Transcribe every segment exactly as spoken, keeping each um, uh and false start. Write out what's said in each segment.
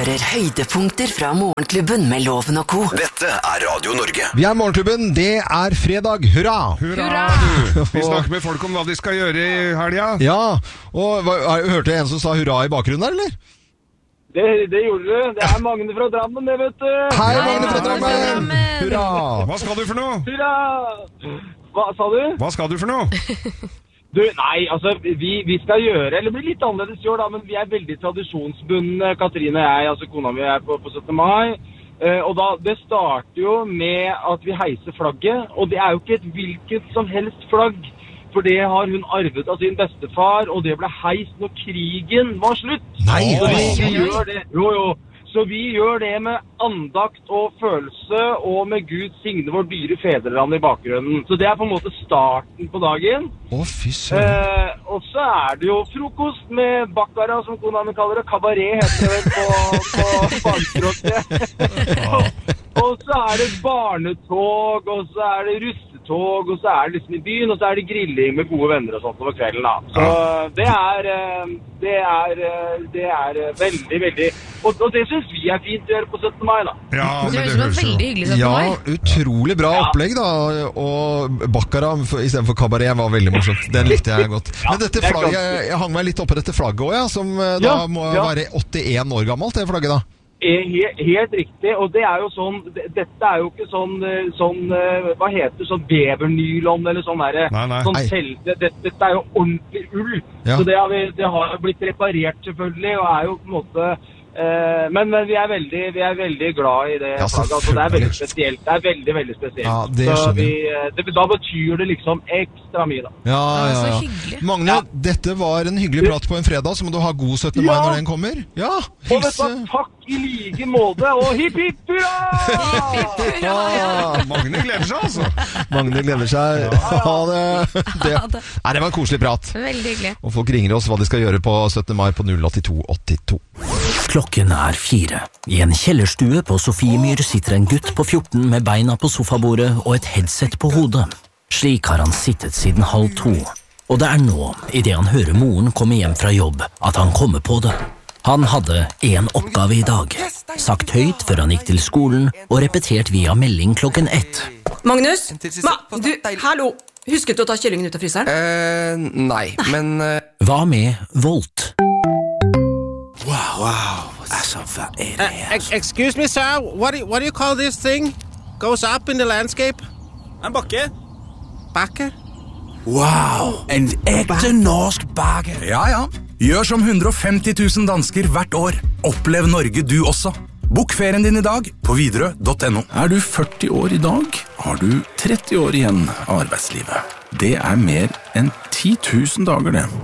hører høydepunkter fra Morgenklubben med Loven og Co. Dette er Radio Norge. Vi er Morgenklubben, det er fredag, hurra! Hurra, du! Vi snakker med folk om hva de skal gjøre i helga. Ja, og hva, hørte jeg en som sa hurra i bakgrunnen der, eller? Det, det gjorde du. Det er Magne fra Drammen, det vet du. Hei, Magne fra Drammen! Hurra! Hva skal du for noe? Hurra! Hva sa du? Hva skal du for noe? Du, nei, altså, vi, vi skal gjøre, eller det blir litt annerledes i år da, men vi er veldig tradisjonsbundne, Katrine og jeg, altså kona mi er på, på syttende mai, uh, og da, det starter jo med at vi heiser flagget, og det er jo ikke et hvilket som helst flagg, for det har hun arvet av sin bestefar, og det ble heist når krigen var slutt. Nei, så vi, vi gjør det, jo jo. Så vi gjør det med andakt og følelse, og med Gud signe vår dyre fedreland i bakgrunnen. Så det er på en måte starten på dagen. Å, fy søren. Eh, og så er det jo frokost med bakkara, som kona mi kaller det. Kabaret heter det vel på, på barnespråket. og, og så er det barnetog, og så er det russetog, og så er det liksom i byen, og så er det grilling med gode venner og sånt over kvelden da. Så det er, det er, det er veldig, veldig... Og, og det synes vi er fint å gjøre på syttende mai da. Ja, det høres ut som en veldig hyggelig syttende mai. Ja, utrolig bra opplegg da, og bakkara i stedet for kabaret var veldig morsomt. Den likte jeg godt. Men dette flagget, jeg, jeg hang meg litt opp på dette flagget også, ja, som da ja, må ja. være åttien år gammelt, det flagget da. Helt, helt riktig, og det er jo sånn, dette er jo ikke sånn, sånn hva heter sånn bevernylon eller sånn der, nei, nei. sånn Nei. selv, det, det, dette er jo ordentlig ull, Ja. så det har, vi, det har blitt reparert selvfølgelig, og er jo på en måte, eh, men, men vi er veldig, vi er veldig glad i det Ja, flagget, altså det er veldig selvfølgelig. spesielt, det er veldig, veldig spesielt, Ja, det så skjønner vi, jeg. det, da betyr det liksom ekstra mye da. Ja, Ja, ja, så ja. hyggelig. Magne, dette var en hyggelig prat på en fredag, så må du ha god syttende mai Ja. når den kommer. Ja, Og vet du hilse. hva, takk i like måte, og hipp hipp hurra! Ja. Magne gleder seg, altså. Magne gleder seg. Ha det. det. Ha det. Nei, det var en koselig prat. Veldig hyggelig. Og folk ringer oss hva de skal gjøre på syttende mai på null åtte to åtte to. Klokken er fire. I en kjellerstue på Sofiemyr sitter en gutt på fjorten med beina på sofabordet og et headset på hodet. Slik har han sittet siden halv to. Og det er nå, i det han hører moren komme hjem fra jobb, at han kommer på det. Han hadde en oppgave i dag. Sagt høyt før han gikk til skolen, og repetert via melding klokken ett. Magnus? Ma, du, hallo. Husket du å ta kyllingen ut av fryseren? Eh, nei, men eh, Hva med Volt? altså, hva er det her? Uh, excuse me, sir. What do, what do you call this thing? Goes up in the landscape? En bakke. Bakke? Wow, en ekte norsk bager. Ja, ja. Gjør som hundre og femti tusen dansker hvert år. Opplev Norge du også. Bok ferien din i dag på Widerøe punktum no. Er du førti år i dag, har du tretti år igjen av arbeidslivet. Det er mer enn ti tusen dager, det.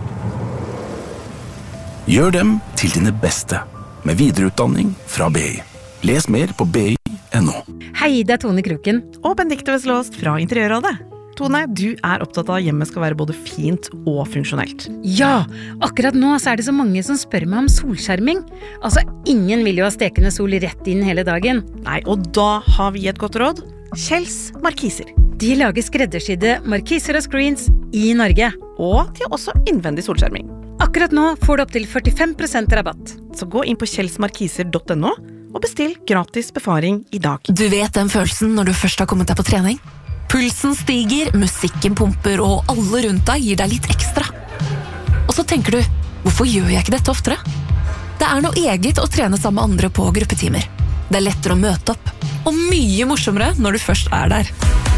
Gjør dem til dine beste, med videreutdanning fra B I. Les mer på b i punktum no. Hei, det er Tone Kroken. Og Benedikte Veslåst fra Interiørrådet. Tone, du er opptatt av at hjemmet skal være både fint og funksjonelt. Ja, akkurat nå så er det så mange som spør meg om solskjerming. Altså, ingen vil jo ha stekende sol rett inn hele dagen. Nei, og da har vi et godt råd. Kjells Markiser. De lager skreddersydde markiser og screens i Norge. Og de har også innvendig solskjerming. Akkurat nå får du opp til førtifem prosent rabatt. Så gå inn på kjellsmarkiser punktum no og bestill gratis befaring i dag. Du vet den følelsen når du først har kommet deg på trening? Pulsen stiger, musikken pumper, og alle rundt deg gir deg litt ekstra. Og så tenker du, hvorfor gjør jeg ikke dette oftere? Det er noe eget å trene sammen med andre på gruppetimer. Det er lettere å møte opp, og mye morsommere når du først er der.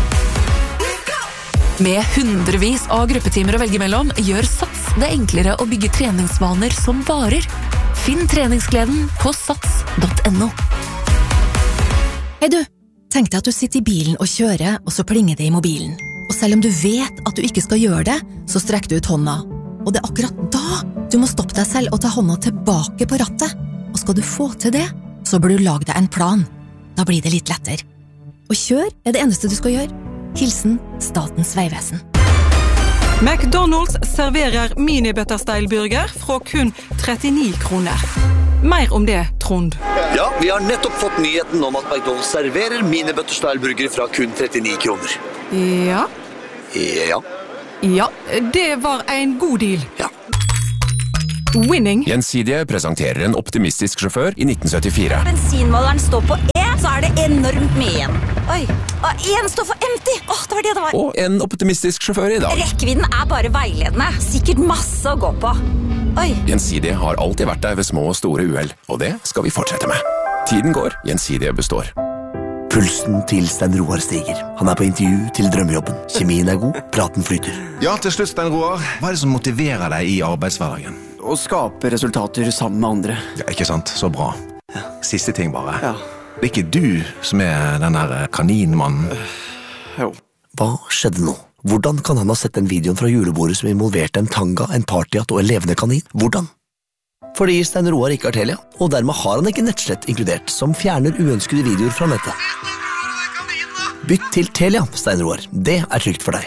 Med hundrevis av gruppetimer å velge mellom, gjør Sats det enklere å bygge treningsvaner som varer. Finn treningsgleden på sats punktum no. Hei du! Tenk deg at du sitter i bilen og kjører, og så plinger det i mobilen. Og selv om du vet at du ikke skal gjøre det, så strekker du ut hånda. Og det er akkurat da du må stoppe deg selv og ta hånda tilbake på rattet. Og skal du få til det, så bør du lage deg en plan. Da blir det litt lettere. Og kjør er det eneste du skal gjøre. Hilsen Statens Vegvesen. McDonald's serverer mini-butterstyle-burger fra kun trettini kroner. Mer om det, Trond. Ja, vi har nettopp fått nyheten om at McDonald's serverer mini-butterstyle-burger fra kun trettini kroner. Ja. Ja. Ja, det var en god deal. Ja. Winning. Gjensidige presenterer en optimistisk sjåfør i nitten syttifire. Bensinmåleren står på E, så er det enormt mye igjen. Oi, og en står for empty. Åh, det var det det var. Og en optimistisk sjåfør i dag. Rekkevidden er bare veiledende. Sikkert masse å gå på. Oi. Gjensidige har alltid vært der ved små og store uheld, og det skal vi fortsette med. Tiden går, Gjensidige består. Pulsen til Stein Roar stiger. Han er på intervju til drømmejobben. Kjemien er god, praten flyter. Ja, til slutt, Stein Roar. Hva er det som motiverer deg i arbeidshverdagen? Å skape resultater sammen med andre. Ja, ikke sant? Så bra. Siste ting bare. Ja. Det er ikke du som er den der kaninmannen. Jo. Hva skjedde nå? Hvordan kan han ha sett den videoen fra julebordet som involverte en tanga, en partyhatt og en levende kanin? Hvordan? Fordi Stein Roar ikke har Telia, og dermed har han ikke nettslett inkludert, som fjerner uønskede videoer fra nettet. Bytt til Telia, Stein Roar. Det er trygt for deg.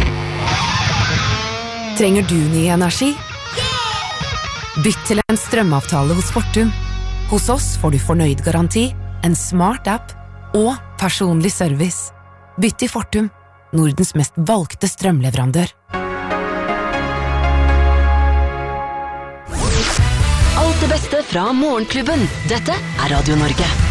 Trenger du ny energi? Bytt til en strømavtale hos Fortum. Hos oss får du fornøyd garanti, en smart app og personlig service. Bytt til Fortum, Nordens mest valgte strømleverandør. Alt det beste fra Morgenklubben. Dette er Radio Norge.